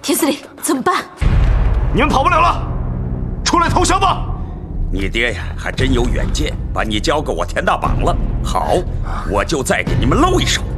田司令，怎么办？ 你们跑不了了，出来投降吧！ 你爹呀，还真有远见，把你交给我田大绑了。好，我就再给你们露一手。